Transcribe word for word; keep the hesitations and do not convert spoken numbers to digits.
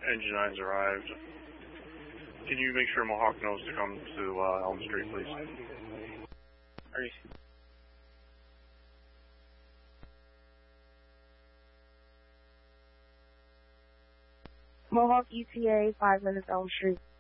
Engine nine's arrived. Can you make sure Mohawk knows to come to uh, Elm Street, please? Are you... Mohawk E T A, five minutes Elm Street.